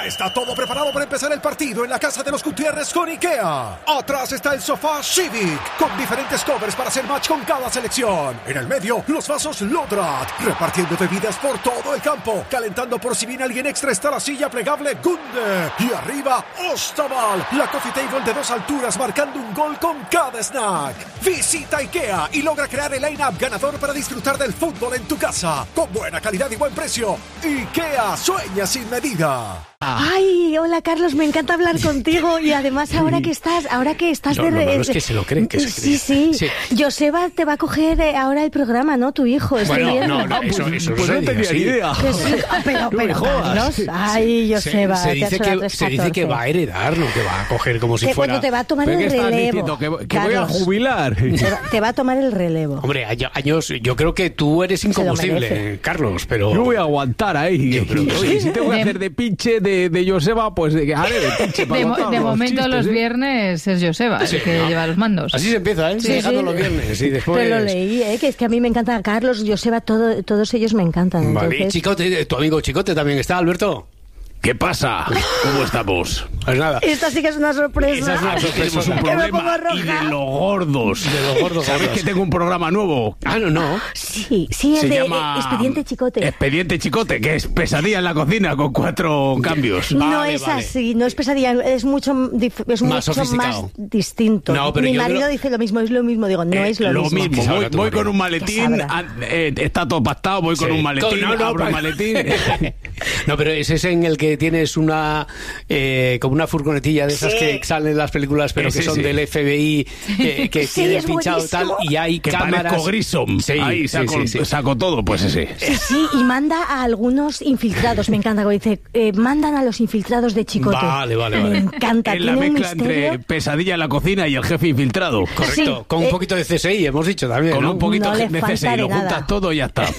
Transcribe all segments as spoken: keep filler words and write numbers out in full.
Ya está todo preparado para empezar el partido en la casa de los Gutiérrez con IKEA. Atrás está el sofá Civic, con diferentes covers para hacer match con cada selección. En el medio, los vasos Lodrat, repartiendo bebidas por todo el campo. Calentando por si viene alguien extra está la silla plegable Gunde. Y arriba, Ostaval, la coffee table de dos alturas marcando un gol con cada snack. Visita IKEA y logra crear el line-up ganador para disfrutar del fútbol en tu casa. Con buena calidad y buen precio. IKEA, sueña sin medida. Ay, hola Carlos, me encanta hablar contigo y además ahora que estás, ahora que estás no, de... Lo malo es que se lo creen, que se creen. Sí, sí, sí. Joseba te va a coger ahora el programa, ¿no? Tu hijo. Bueno, bien. no, no, eso, pues, eso pues no no tenía sí. idea. Que sí, pero, pero, Carlos, ay, Joseba, se, se, te dice has hecho la que, se dice que va a heredar, no que va a coger como si que fuera... cuando te va a tomar ¿Pero el qué estás relevo. diciendo? ¿Que, que voy a Carlos, jubilar? Te va, te va a tomar el relevo. Hombre, años, yo creo que tú eres incombustible, Carlos, pero... Yo voy a aguantar ahí. Yo creo que Oye, sí. si tengo que De- hacer de pinche de, de Joseba, pues de que haré de pinche para De, mo- contar de los momento chistes, los ¿eh? viernes es Joseba Sí, el que ¿no? lleva los mandos. Así se empieza, ¿eh? Sí, Dejando sí. los viernes y después... Pero lo leí, ¿eh? Que es que a mí me encanta Carlos, Joseba, todo, todos ellos me encantan. Vale, Entonces... y Chicote, tu amigo Chicote también está, Alberto. ¿Qué pasa? ¿Cómo estamos? Pues nada. Esta sí que es una sorpresa. Esa es una Tenemos un Que me pongo problema roja. y de los gordos. De los gordos, ¿Sabéis gordos. que tengo un programa nuevo? Ah, no, no. Sí, sí, el Se de llama Expediente Chicote. Expediente Chicote, que es pesadilla en la cocina con cuatro cambios. no Vale, es vale. así, no es pesadilla, es mucho, dif- es Más mucho sofisticado. más distinto. No, pero Mi yo marido creo- dice lo mismo, es lo mismo, digo, no Eh, es lo, mismo. ¿Qué Voy, sabrá tu voy marido? con un ¿Qué maletín, sabrá? ah, eh, está todo pactado, voy con Sí. un maletín, No, no, abro el pa- maletín. No, pero ese es en el que tienes una eh, como una furgonetilla de esas Sí. que salen en las películas, pero Ese que son sí. del F B I, que, que Sí, tienen es pinchado tal, buenísimo. y hay Que cámaras. parezco Grissom. Sí, Ahí sí, saco, sí, sí. saco todo, pues ese. Sí, y manda a algunos infiltrados, me encanta, como dice, eh, mandan a los infiltrados de Chicote. Vale, vale, Me vale. encanta, Es la tiene un mezcla misterio. entre pesadilla en la cocina y el jefe infiltrado. Correcto, Sí, con un eh, poquito de C S I, hemos dicho también, Con ¿no? un poquito No le de falta C S I, de lo nada. juntas todo y ya está.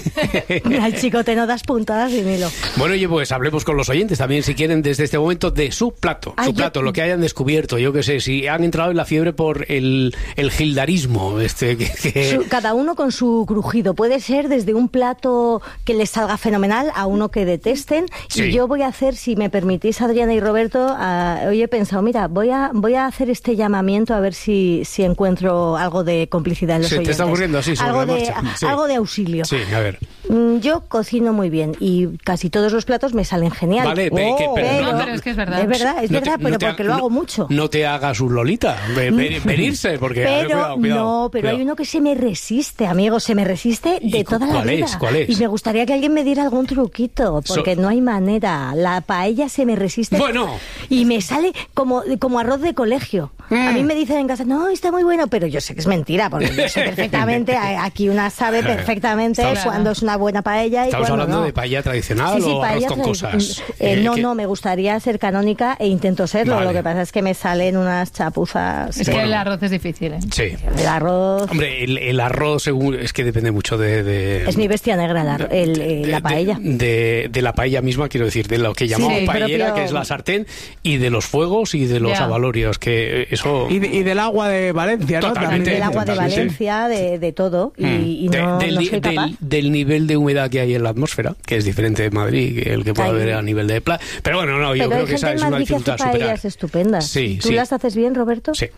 Al Chicote no das puntadas y milo. Bueno, oye, pues hablemos con los oyentes también, si quieren, desde este momento, de su plato. Ay, su yo- plato, lo que hayan descubierto. Yo qué sé, si han entrado en la fiebre por el, el gildarismo. Este, que, que- Su- cada uno con su crujido. Puede ser desde un plato que les salga fenomenal a uno que detesten. Sí. Y yo voy a hacer, si me permitís, Adriana y Roberto, a- hoy he pensado, mira, voy a voy a hacer este llamamiento a ver si, si encuentro algo de complicidad en los Se te oyentes. está ocurriendo así, sobre algo la de, marcha. Sí. algo de auxilio. Sí, a ver. Mm, Yo cocino muy bien y casi todos los platos me salen genial. Vale, ve- que- pero- No, pero es que es verdad. Es verdad, es No te- verdad, no pero te ha- porque lo no- hago mucho. No te hagas un Lolita, ve- ve- venirse, porque... a ver, Pero cuidado, cuidado, no, pero cuidado. hay uno que se me resiste, amigo, se me resiste ¿Y de cu- toda la cuál vida. es? ¿Cuál es? Y me gustaría que alguien me diera algún truquito, porque So- no hay manera. La paella se me resiste. Bueno. Y me sale como, como arroz de colegio. A Mm. mí me dicen en casa, no, está muy bueno, pero yo sé que es mentira, porque yo sé perfectamente, a- aquí una sabe perfectamente Estamos- cuando es una buena paella y ¿Estamos cuando hablando no. de paella tradicional Sí, sí, o paella arroz con tradi- cosas? Eh, Eh, no, que- no, me gustaría ser canónica e intento serlo. Vale. Lo que pasa es que me salen unas chapuzas. Es Bueno. que el arroz es difícil, ¿eh? Sí. El arroz... Hombre, el, el arroz según, es que depende mucho de... de- Es mi bestia negra, la, el- eh, de- la de- paella. De, de la paella misma, quiero decir, de lo que llamamos Sí, paellera, propio- que es la sartén, y de los fuegos y de los Ya. abalorios, que eso... Y, de- y del agua de Valencia, ¿no? Totalmente. También. Del agua de totalmente. Valencia, de, de todo, y, y Mm. De- no, del, no ni- soy capaz. del- del nivel de humedad que hay en la atmósfera, que es diferente de Madrid, que el que puede Ay. haber a nivel de playa. Pero bueno, no, yo Pero creo hay que esa gente es en una Madrid que hace dificultad a superar. paellas estupendas. Sí, ¿Tú sí. las haces bien, Roberto? Sí,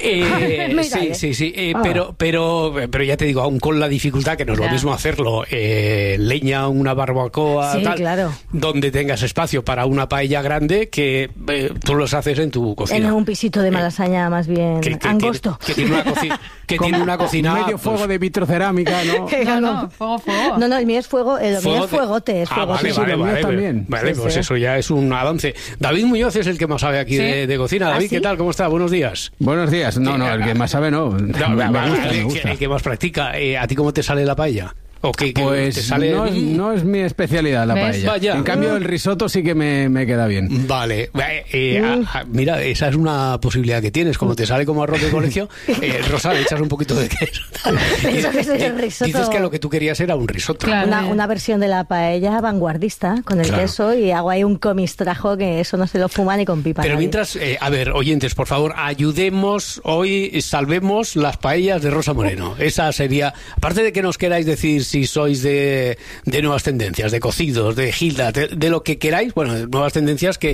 Eh, Mira, sí, eh. sí, sí, eh, Ah. pero, pero, pero ya te digo, aún con la dificultad, que no es lo Ya. mismo hacerlo, eh, leña, una barbacoa, Sí, tal, claro. donde tengas espacio para una paella grande, que eh, tú los haces en tu cocina. En un pisito de Malasaña más bien Que- que angosto. Tiene, que tiene una, coci- que Con tiene una cocina... medio pues, fuego de vitrocerámica, ¿no? No, no, fuego, fuego. No, no, el mío es fuego, el mío fuego es de- fuegote, es Ah, fuego. vale, sí, sí, vale, lo mío vale, también. vale, Sí, pues sí. eso ya es un avance. David Muñoz es el que más sabe aquí ¿Sí? de, de cocina. ¿Ah, David, sí? ¿qué tal? ¿Cómo está? Buenos días. Buenos días. No, no, el que más sabe no. No, me vamos, gusta, el, me que- gusta. el que más practica. Eh, ¿A ti cómo te sale la paella? ¿O qué, qué te Pues sale? no, es- no es mi especialidad la ¿Ves? paella. Vaya. En cambio, el risotto sí que me, me queda bien. Vale, eh, eh, a- a- mira, esa es una posibilidad que tienes. Como te sale como arroz de colegio, eh, Rosa, le echas un poquito de queso. Eso que es el Eh, risotto. Dices que lo que tú querías era un risotto. Claro. Una, una versión de la paella vanguardista con el Claro. queso y hago ahí un comistrajo que eso no se lo fuma ni con pipa. Pero nadie. mientras, eh, a ver, oyentes, por favor, ayudemos hoy, salvemos las paellas de Rosa Moreno. Esa sería, aparte de que nos queráis decir si sois de, de nuevas tendencias, de cocidos, de gilda, de, de lo que queráis, bueno, de nuevas tendencias que